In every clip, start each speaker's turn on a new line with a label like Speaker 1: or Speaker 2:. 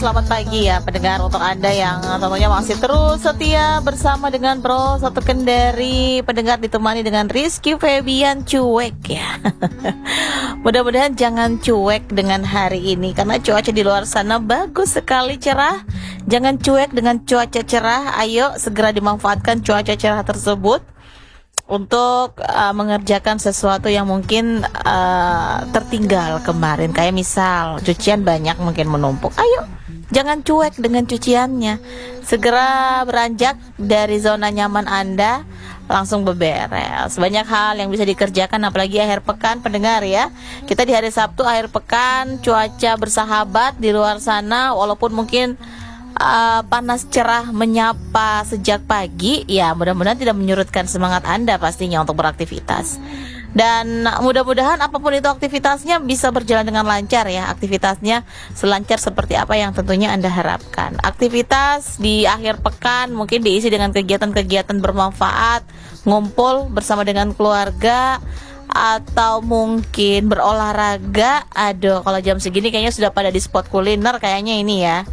Speaker 1: Selamat pagi ya pendengar, untuk Anda yang tentunya masih terus setia bersama dengan Bro Satu Kendari. Pendengar ditemani dengan Rizky Febian cuek ya. Mudah-mudahan jangan cuek dengan hari ini, karena cuaca di luar sana bagus sekali, cerah. Jangan cuek dengan cuaca cerah. Ayo segera dimanfaatkan cuaca cerah tersebut untuk mengerjakan sesuatu yang mungkin tertinggal kemarin. Kayak misal cucian banyak mungkin menumpuk. Ayo, jangan cuek dengan cuciannya. Segera beranjak dari zona nyaman Anda, langsung beberes. Banyak hal yang bisa dikerjakan, apalagi akhir pekan pendengar ya. Kita di hari Sabtu akhir pekan, cuaca bersahabat di luar sana. Walaupun mungkin panas cerah menyapa sejak pagi, ya mudah-mudahan tidak menyurutkan semangat Anda pastinya untuk beraktivitas. Dan mudah-mudahan apapun itu aktivitasnya bisa berjalan dengan lancar ya. Aktivitasnya selancar seperti apa yang tentunya Anda harapkan. Aktivitas di akhir pekan mungkin diisi dengan kegiatan-kegiatan bermanfaat, ngumpul bersama dengan keluarga, atau mungkin berolahraga. Aduh, kalau jam segini kayaknya sudah pada di spot kuliner kayaknya ini ya.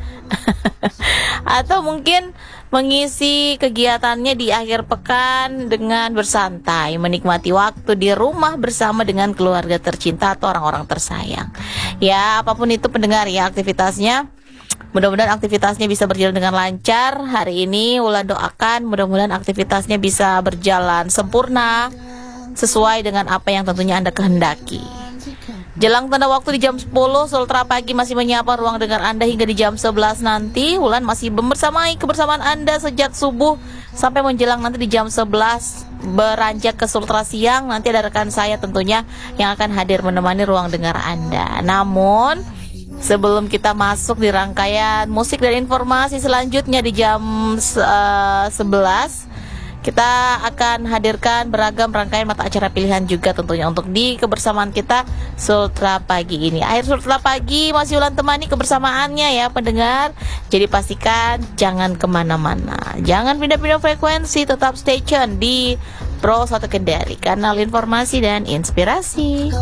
Speaker 1: Atau mungkin mengisi kegiatannya di akhir pekan dengan bersantai, menikmati waktu di rumah bersama dengan keluarga tercinta atau orang-orang tersayang. Ya, apapun itu pendengar ya aktivitasnya, mudah-mudahan aktivitasnya bisa berjalan dengan lancar. Hari ini Ulan doakan mudah-mudahan aktivitasnya bisa berjalan sempurna sesuai dengan apa yang tentunya Anda kehendaki. Jelang tanda waktu di jam 10, Sultra Pagi masih menyapa ruang dengar Anda hingga di jam 11 nanti. Ulan masih membersamai kebersamaan Anda sejak subuh sampai menjelang nanti di jam 11 beranjak ke Sultra Siang. Nanti ada rekan saya tentunya yang akan hadir menemani ruang dengar Anda. Namun sebelum kita masuk di rangkaian musik dan informasi selanjutnya di jam 11, kita akan hadirkan beragam rangkaian mata acara pilihan juga tentunya untuk di kebersamaan kita Sultra Pagi ini. Akhir Sultra Pagi masih Ulan temani kebersamaannya ya pendengar. Jadi pastikan jangan kemana-mana, jangan pindah-pindah frekuensi, tetap stay tune di Pro Satu Kendari, kanal informasi dan inspirasi.